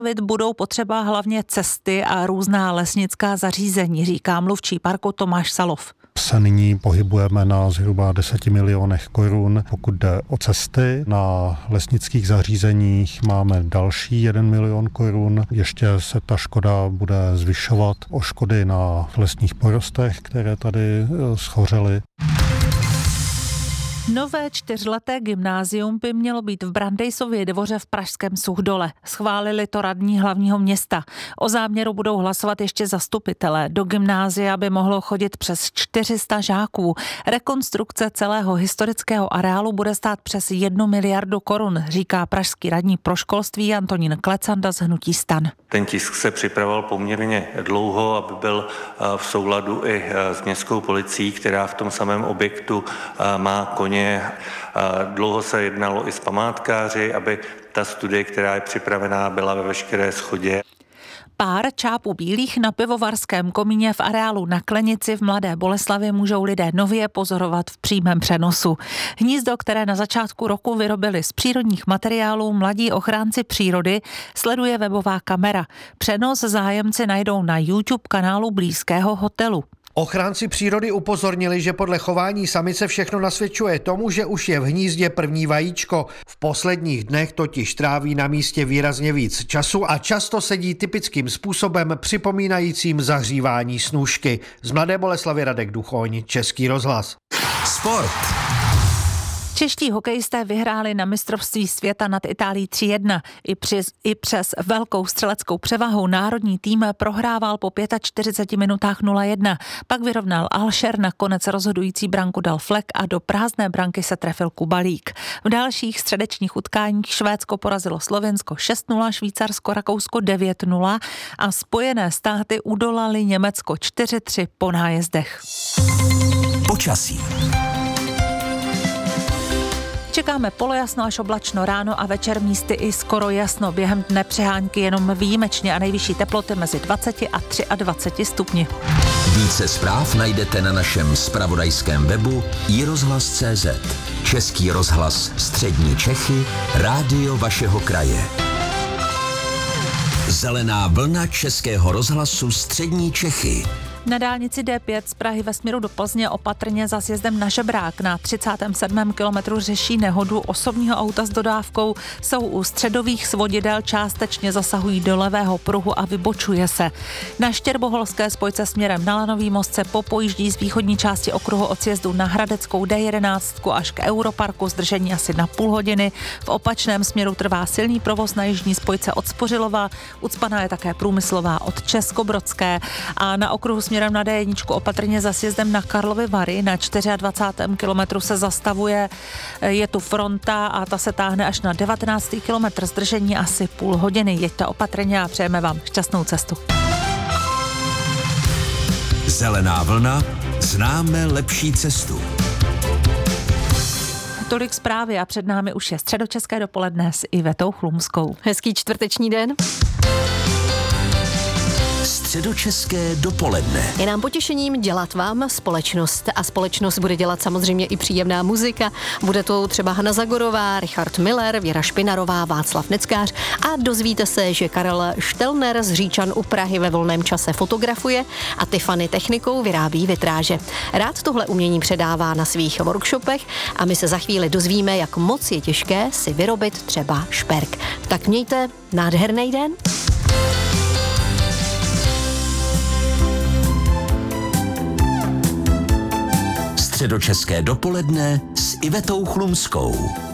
Budou potřeba hlavně cesty a různá lesnická zařízení, říká mluvčí parku Tomáš Salov. Se nyní pohybujeme na zhruba 10 milionech korun. Pokud jde o cesty, na lesnických zařízeních máme další 1 milion korun. Ještě se ta škoda bude zvyšovat o škody na lesních porostech, které tady schořely. Nové 4leté gymnázium by mělo být v Brandejsově dvoře v pražském Suchdole. Schválili to radní hlavního města. O záměru budou hlasovat ještě zastupitelé. Do gymnázia by mohlo chodit přes 400 žáků. Rekonstrukce celého historického areálu bude stát přes 1 miliardu korun, říká pražský radní pro školství Antonín Klecanda z hnutí STAN. Ten tisk se připravoval poměrně dlouho, aby byl v souladu i s městskou policií, která v tom samém objektu má koně. Dlouho se jednalo i s památkáři, aby ta studie, která je připravená, byla ve veškeré shodě. Pár čápů bílých na pivovarském komíně v areálu na Klenici v Mladé Boleslavi můžou lidé nově pozorovat v přímém přenosu. Hnízdo, které na začátku roku vyrobili z přírodních materiálů mladí ochránci přírody, sleduje webová kamera. Přenos zájemci najdou na YouTube kanálu blízkého hotelu. Ochránci přírody upozornili, že podle chování samice všechno nasvědčuje tomu, že už je v hnízdě první vajíčko. V posledních dnech totiž tráví na místě výrazně víc času a často sedí typickým způsobem připomínajícím zahřívání snůšky. Z Mladé Boleslavy Radek Duchoň, Český rozhlas. Sport. Čeští hokejisté vyhráli na mistrovství světa nad Itálií 3-1. I přes velkou střeleckou převahu národní tým prohrával po 45 minutách 0-1. Pak vyrovnal Alšer, nakonec rozhodující branku dal Flek a do prázdné branky se trefil Kubalík. V dalších středečních utkáních Švédsko porazilo Slovensko 6-0, Švýcarsko Rakousko 9-0 a Spojené státy udolali Německo 4-3 po nájezdech. Počasí. Čekáme polojasno až oblačno ráno a večer místy i skoro jasno. Během dne přehánky jenom výjimečně a nejvyšší teploty mezi 20 a 23 stupni. Více zpráv najdete na našem zpravodajském webu iRozhlas.cz. Český rozhlas Střední Čechy, rádio vašeho kraje. Zelená vlna Českého rozhlasu Střední Čechy. Na dálnici D5 z Prahy ve směru do Plzně opatrně za sjezdem na Žebrák na 37. kilometru řeší nehodu osobního auta s dodávkou. Jsou u středových svodidel, částečně zasahují do levého pruhu a vybočuje se. Na Štěrboholské spojce směrem na Lanový most se popojíždí z východní části okruhu od sjezdu na Hradeckou D11 až k Europarku, zdržení asi na půl hodiny. V opačném směru trvá silný provoz na jižní spojce od Spořilova, ucpaná je také průmyslová od Českobrodské a na okruhu směrem na D1 opatrně za sjezdem na Karlovy Vary na 24. kilometru se zastavuje, je tu fronta a ta se táhne až na 19. kilometr, zdržení asi půl hodiny. Jeďte opatrně a přejeme vám šťastnou cestu. Zelená vlna, známe lepší cestu. Tolik zprávy a před námi už je středočeské dopoledne s Ivetou Chlumskou. Hezký čtvrteční den. Středočeské dopoledne. Je nám potěšením dělat vám společnost a společnost bude dělat samozřejmě i příjemná muzika. Bude to třeba Hana Zagorová, Richard Miller, Věra Špinarová, Václav Neckář a dozvíte se, že Karel Štelner z Říčan u Prahy ve volném čase fotografuje a Tiffany technikou vyrábí vitráže. Rád tohle umění předává na svých workshopech a my se za chvíli dozvíme, jak moc je těžké si vyrobit třeba šperk. Tak mějte nádherný den. Středočeské dopoledne s Ivetou Chlumskou.